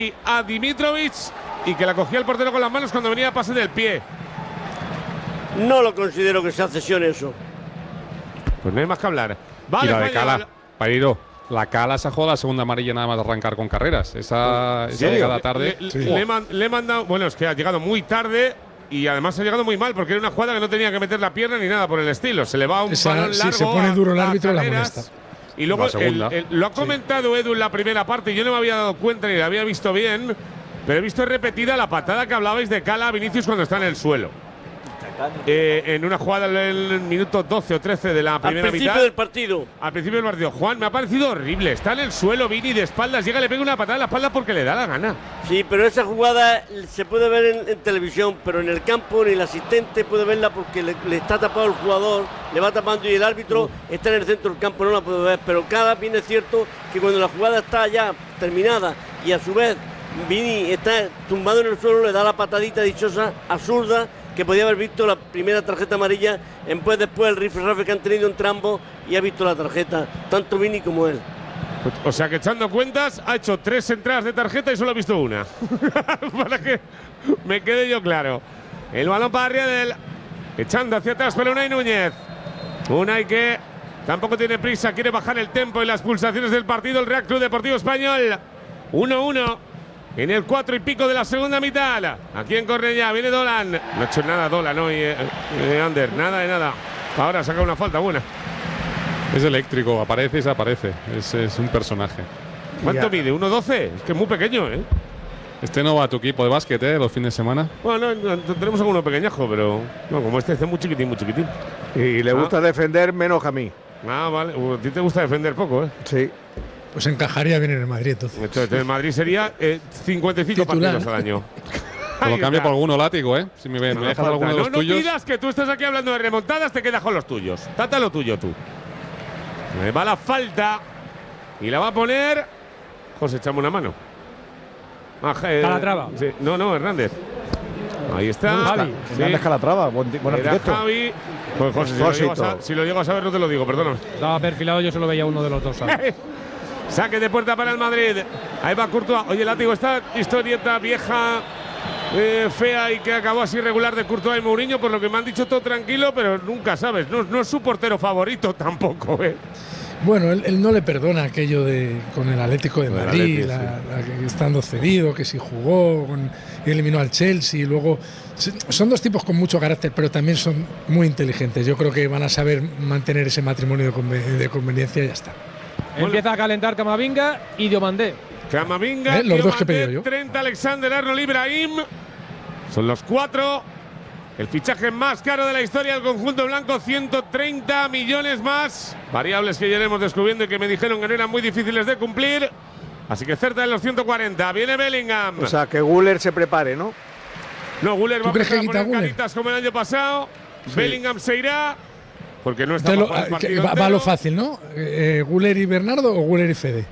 a Dimitrovic y que la cogía el portero con las manos cuando venía a pase del pie. No lo considero que sea cesión eso. Pues no hay más que hablar. Vale, y la de Cala, Pairo. La Cala se ha jugado la segunda amarilla nada más de arrancar con carreras. Esa llegada tarde. Le he mandado. Bueno, es que ha llegado muy tarde y además ha llegado muy mal porque era una jugada que no tenía que meter la pierna ni nada por el estilo. Se le va un balón largo. Si se pone duro el árbitro, la molesta. Y luego lo ha comentado Edu en la primera parte y yo no me había dado cuenta ni la había visto bien, pero he visto repetida la patada que hablabais de Cala a Vinicius cuando está en el suelo. En una jugada en el minuto 12 o 13 de la primera mitad. Al principio del partido. Al principio del partido. Juan, me ha parecido horrible. Está en el suelo, Vini de espaldas, llega, le pega una patada en la espalda porque le da la gana. Sí, pero esa jugada se puede ver en televisión, pero en el campo ni el asistente puede verla porque le está tapado el jugador, le va tapando y el árbitro está en el centro del campo, no la puede ver. Pero cada bien es cierto que cuando la jugada está ya terminada y a su vez Vini está tumbado en el suelo, le da la patadita dichosa, absurda, que podía haber visto la primera tarjeta amarilla, después el rifirrafe que han tenido entre ambos y ha visto la tarjeta, tanto Vini como él. O sea que echando cuentas, ha hecho 3 entradas de tarjeta y solo ha visto una. Para que me quede yo claro. El balón para Riedel, echando hacia atrás para Unai Núñez. Unai que tampoco tiene prisa, quiere bajar el tempo y las pulsaciones del partido. El Real Club Deportivo Español, 1-1. En el 4 y pico de la segunda mitad. Aquí en Cornellá viene Dolan. No ha hecho nada Dolan hoy, Ander. Nada de nada. Ahora saca una falta buena. Es eléctrico, aparece y desaparece. Es un personaje. ¿Cuánto mide? ¿1,12? Es que es muy pequeño, ¿eh? Este no va a tu equipo de básquet, los fines de semana. Bueno, no, tenemos alguno pequeñajo, pero no, como este es muy chiquitín, muy chiquitín. Y le gusta defender menos que a mí. Ah, vale. A ti te gusta defender poco, ¿eh? Sí. Pues encajaría bien en el Madrid, entonces. Entonces, el Madrid sería 55 partidos al año. Lo cambio por alguno látigo, ¿eh? Si me dejas alguno de los tuyos. No pidas que tú estás aquí hablando de remontadas, te quedas con los tuyos. Trata lo tuyo tú. Me va la falta y la va a poner José, echame una mano. Calatrava. Sí. No, Hernández. Ahí está. Javi. Hernández Calatrava, buen arquitecto. Javi. Pues José, si lo llego a saber no te lo digo, perdóname. Estaba perfilado, yo solo veía uno de los dos. Saque de puerta para el Madrid. Ahí va Courtois. Oye, látigo, esta historieta vieja, fea y que acabó así regular de Courtois y Mourinho, por lo que me han dicho todo tranquilo, pero nunca sabes. No es su portero favorito tampoco, ¿eh? Bueno, él no le perdona aquello con el Atlético de Madrid, que estando cedido, que si jugó, eliminó al Chelsea y luego… Son dos tipos con mucho carácter, pero también son muy inteligentes. Yo creo que van a saber mantener ese matrimonio de conveniencia y ya está. Empieza a calentar Camavinga y Diomandé. Camavinga, los dos que he pedido yo. Trent Alexander-Arnold, Ibrahim. Son los 4. El fichaje más caro de la historia del conjunto blanco, 130 millones más. Variables que ya iremos descubriendo y que me dijeron que no eran muy difíciles de cumplir. Así que cerca de los 140. Viene Bellingham. O sea, que Güler se prepare, ¿no? No, Güler va a poner Güler caritas como el año pasado. Sí. Bellingham se irá. Porque no está va lo fácil, ¿no? ¿Güler y Bernardo o Güler y Fede?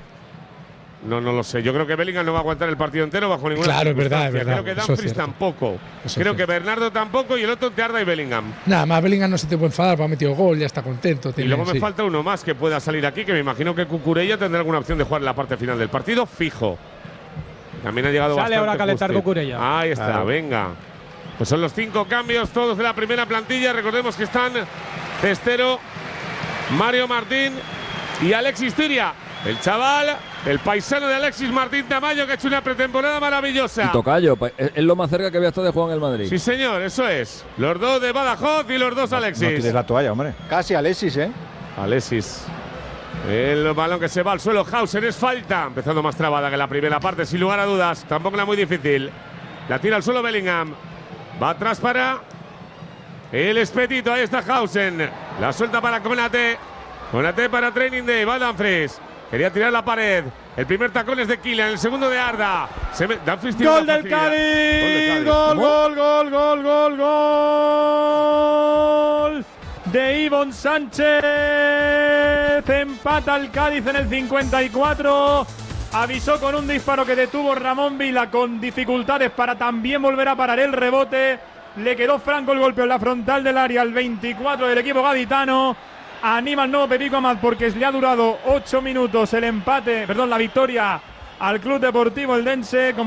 No lo sé. Yo creo que Bellingham no va a aguantar el partido entero bajo ninguna circunstancia. Es verdad. Creo que Dumfries tampoco. Creo que Bernardo tampoco y el otro Tearda y Bellingham. Nada más, Bellingham no se te puede enfadar, ha metido gol, ya está contento. Y luego me falta uno más que pueda salir aquí, que me imagino que Cucurella tendrá alguna opción de jugar en la parte final del partido, fijo. También ha llegado Sale ahora a calentar Cucurella. Ahí está, venga. Pues son los 5 cambios, todos de la primera plantilla. Recordemos que están Cestero, Mario Martín y Alexis Tiria. El chaval, el paisano de Alexis Martín Tamayo, que ha hecho una pretemporada maravillosa. Y Tocayo, es lo más cerca que había estado de jugar en el Madrid. Sí, señor, eso es. Los dos de Badajoz y los dos Alexis. No tires la toalla, hombre. Casi Alexis, ¿eh? Alexis. El balón que se va al suelo, Hausen, es falta. Empezando más trabada que la primera parte, sin lugar a dudas. Tampoco era muy difícil. La tira al suelo Bellingham. Va atrás para el Espetito. Ahí está Hausen. La suelta para Konate. Konate para Training Day. Va Dumfries. Quería tirar la pared. El primer tacón es de Kylian, el segundo de Arda. Gol del Cádiz. Gol de Ivonne Sánchez. Empata el Cádiz en el 54. Avisó con un disparo que detuvo Ramón Vila con dificultades para también volver a parar el rebote. Le quedó franco el golpe en la frontal del área al 24 del equipo gaditano. Anima el nuevo Pepico Amat porque le ha durado 8 minutos la victoria al Club Deportivo Eldense.